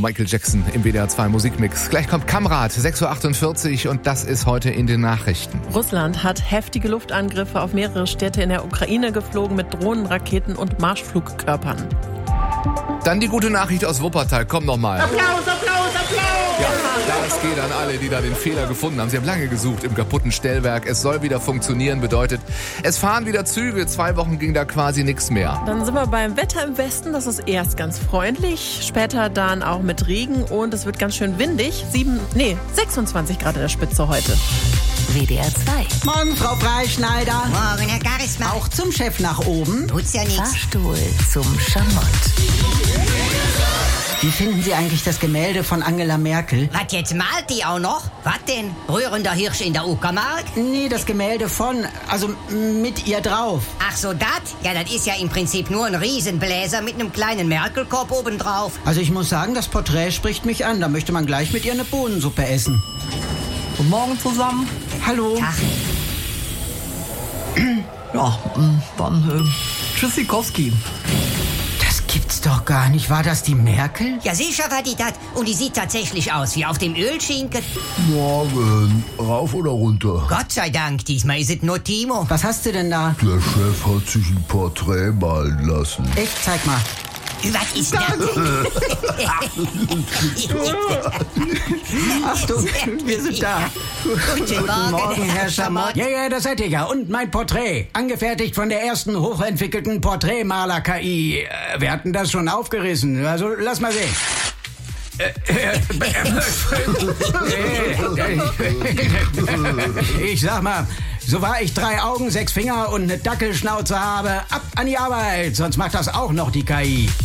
Michael Jackson im WDR 2 Musikmix. Gleich kommt Kamrat, 6.48 Uhr und das ist heute in den Nachrichten. Russland hat heftige Luftangriffe auf mehrere Städte in der Ukraine geflogen mit Drohnen, Raketen und Marschflugkörpern. Dann die gute Nachricht aus Wuppertal. Komm noch mal. Applaus, Applaus, Applaus! Ja, das geht an alle, die da den Fehler gefunden haben. Sie haben lange gesucht im kaputten Stellwerk. Es soll wieder funktionieren, bedeutet, es fahren wieder Züge. 2 Wochen ging da quasi nichts mehr. Dann sind wir beim Wetter im Westen. Das ist erst ganz freundlich, später dann auch mit Regen und es wird ganz schön windig. 26 Grad in der Spitze heute. WDR 2. Morgen, Frau Freischneider. Morgen, Herr Garismann. Auch zum Chef nach oben. Tut's ja nichts. Fahrstuhl zum Schamott. Wie finden Sie eigentlich das Gemälde von Angela Merkel? Was, jetzt malt die auch noch? Was denn? Rührender Hirsch in der Uckermark? Nee, das Gemälde also mit ihr drauf. Ach so, das? Ja, das ist ja im Prinzip nur ein Riesenbläser mit einem kleinen Merkelkorb obendrauf. Also ich muss sagen, das Porträt spricht mich an. Da möchte man gleich mit ihr eine Bohnensuppe essen. Guten Morgen zusammen. Hallo. Tag. Ja, dann Tschüssikowski. Das gibt's doch gar nicht. War das die Merkel? Ja, sicher war die das. Und die sieht tatsächlich aus wie auf dem Ölschinken. Morgen. Rauf oder runter? Gott sei Dank, diesmal ist es nur Timo. Was hast du denn da? Der Chef hat sich ein Porträt malen lassen. Echt? Zeig mal. Was ist das? Achtung, wir sind da. Guten Morgen, Herr Schamott. Ja, das seid ihr ja. Und mein Porträt. Angefertigt von der ersten hochentwickelten Porträtmaler-KI. Wir hatten das schon aufgerissen. Also, lass mal sehen. Ich sag mal, so wahr ich 3 Augen, 6 Finger und eine Dackelschnauze habe, ab an die Arbeit. Sonst macht das auch noch die KI.